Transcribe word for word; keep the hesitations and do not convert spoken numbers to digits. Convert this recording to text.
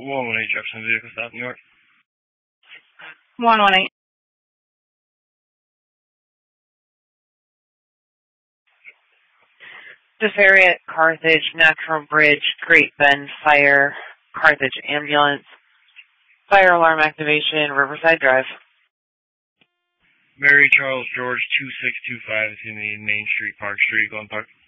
one one eight Jefferson vehicle stop, New York. one one eight. Defariat, Carthage, Natural Bridge, Great Bend, Fire, Carthage Ambulance, Fire Alarm Activation, Riverside Drive. Mary Charles George two six two five is in the Main Street, Park Street, Glen Park.